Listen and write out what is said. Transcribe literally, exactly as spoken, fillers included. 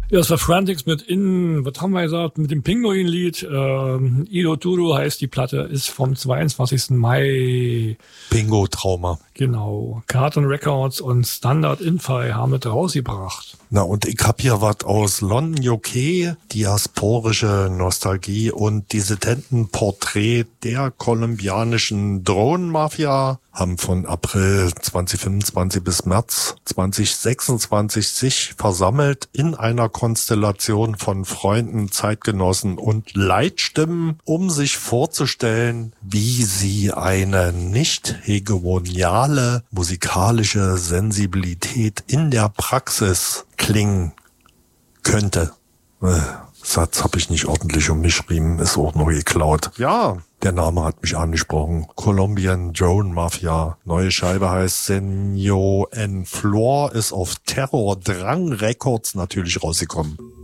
Ja, das war Frantics mit in, was haben wir gesagt, mit dem Pinguin-Lied. Ähm, Ido Duro heißt die Platte, ist vom zweiundzwanzigsten Mai. Bingo-Trauma. Genau. Carton Records und Standard Infi haben mit rausgebracht. Na, und ich hab hier was aus London, U K, diasporische Nostalgie und Dissidentenporträt der kolumbianischen Drohnenmafia, haben von April zwanzig fünfundzwanzig bis März zwanzig sechsundzwanzig sich versammelt in einer Konstellation von Freunden, Zeitgenossen und Leitstimmen, um sich vorzustellen, wie sie eine nicht hegemoniale musikalische Sensibilität in der Praxis klingen könnte. Äh, Satz habe ich nicht ordentlich umgeschrieben, ist auch noch geklaut. Ja, der Name hat mich angesprochen. Colombian Drone Mafia. Neue Scheibe heißt Senor en Flor, ist auf Terror Drang Records natürlich rausgekommen.